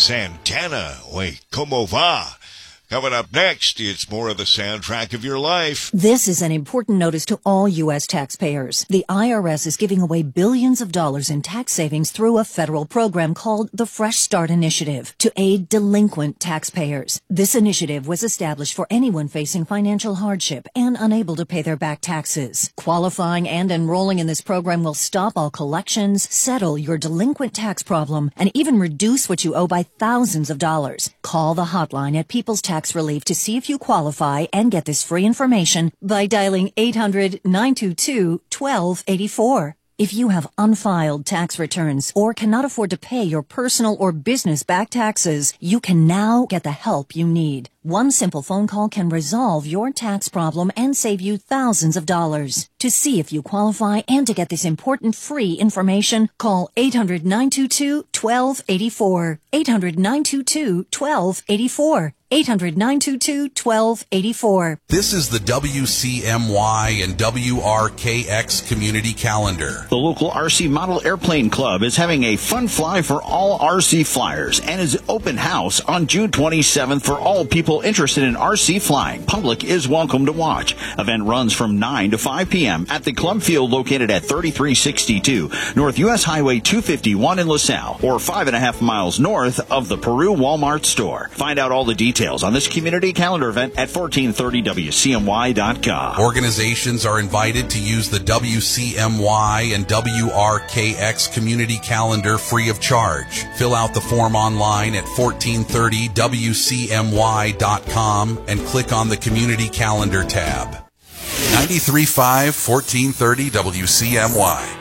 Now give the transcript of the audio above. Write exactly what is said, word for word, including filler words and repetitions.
Santana, Wait, Como Va. Coming up next, it's more of the soundtrack of your life. This is an important notice to all U S taxpayers. The I R S is giving away billions of dollars in tax savings through a federal program called the Fresh Start Initiative to aid delinquent taxpayers. This initiative was established for anyone facing financial hardship and unable to pay their back taxes. Qualifying and enrolling in this program will stop all collections, settle your delinquent tax problem, and even reduce what you owe by thousands of dollars. Call the hotline at People's Tax Relief to see if you qualify and get this free information by dialing eight hundred, nine two two, one two eight four. If you have unfiled tax returns or cannot afford to pay your personal or business back taxes, you can now get the help you need. One simple phone call can resolve your tax problem and save you thousands of dollars. To see if you qualify and to get this important free information, call eight hundred, nine two two, one two eight four. eight hundred, nine two two, one two eight four. eight hundred, nine two two, one two eight four. This is the W C M Y and W R K X community calendar. The local R C Model Airplane Club is having a fun fly for all R C flyers and is open house on June twenty-seventh for all people interested in R C flying. Public is welcome to watch. Event runs from nine to five p.m. at the club field located at thirty-three sixty-two North U S Highway two fifty-one in LaSalle, or five and a half miles north of the Peru Walmart store. Find out all the details on this community calendar event at fourteen thirty W C M Y dot com. Organizations are invited to use the W C M Y and W R K X community calendar free of charge. Fill out the form online at fourteen thirty W C M Y dot com and click on the community calendar tab. ninety-three point five, fourteen thirty W C M Y.